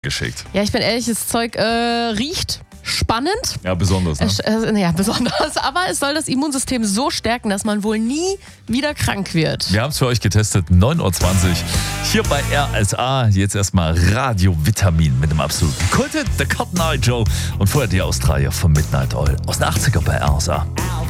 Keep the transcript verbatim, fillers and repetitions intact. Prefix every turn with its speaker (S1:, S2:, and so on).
S1: geschickt.
S2: Ja, ich bin ehrlich, das Zeug äh, riecht spannend.
S1: Ja, besonders. Ne?
S2: Äh, äh, ja, besonders. Aber es soll das Immunsystem so stärken, dass man wohl nie wieder krank wird.
S1: Wir haben es für euch getestet, neun Uhr zwanzig. Hier bei R S A. Jetzt erstmal Radio Vitamin mit dem absoluten Kult, der Cotton Eye Joe. Und vorher die Australier von Midnight Oil aus den achtziger bei R S A.